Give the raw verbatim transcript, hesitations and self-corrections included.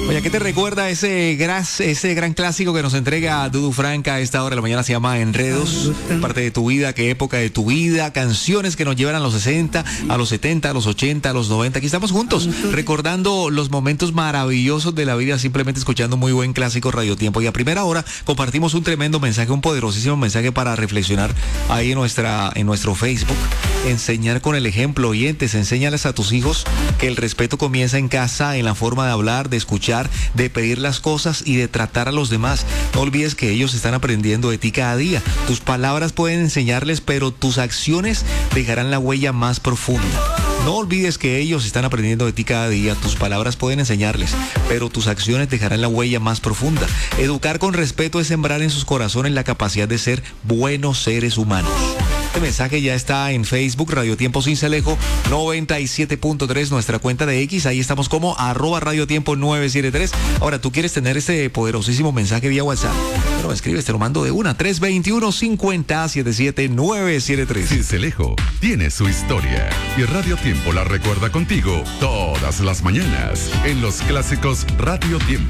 Oye, ¿qué te recuerda ese, gras, ese gran clásico que nos entrega Dudu Franca a esta hora de la mañana? Se llama Enredos, parte de tu vida, qué época de tu vida, canciones que nos llevan a los sesenta, a los setenta, a los ochenta, a los noventa. Aquí estamos juntos, recordando los momentos maravillosos de la vida, simplemente escuchando muy buen clásico Radio Tiempo. Y a primera hora compartimos un tremendo mensaje, un poderosísimo mensaje para reflexionar ahí en, nuestra, en nuestro Facebook. Enseñar con el ejemplo, oyentes, enséñales a tus hijos que el respeto comienza en casa, en la forma de hablar, de escuchar, de pedir las cosas y de tratar a los demás. No olvides que ellos están aprendiendo de ti cada día. Tus palabras pueden enseñarles, pero tus acciones dejarán la huella más profunda. No olvides que ellos están aprendiendo de ti cada día. Tus palabras pueden enseñarles, pero tus acciones dejarán la huella más profunda. Educar con respeto es sembrar en sus corazones la capacidad de ser buenos seres humanos. Este mensaje ya está en Facebook, Radio Tiempo Sincelejo noventa y siete punto tres, nuestra cuenta de X. Ahí estamos como arroba Radio Tiempo nueve siete tres. Ahora, ¿tú quieres tener este poderosísimo mensaje vía WhatsApp? Bueno, escribes, te lo mando de una. tres dos uno, cinco cero, siete siete nueve siete tres. Sincelejo tiene su historia y Radio Tiempo la recuerda contigo todas las mañanas en los clásicos Radio Tiempo.